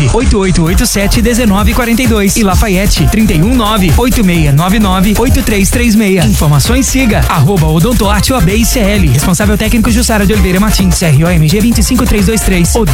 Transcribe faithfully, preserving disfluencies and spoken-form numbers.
oito oito oito sete um nove quatro dois e Lafayette trinta e um nove oito seis nove nove oito três três seis. Informações siga arroba Odontoarte O A B I C L. Responsável técnico Jussara de Oliveira Martins, C R O M G dois cinco três dois três.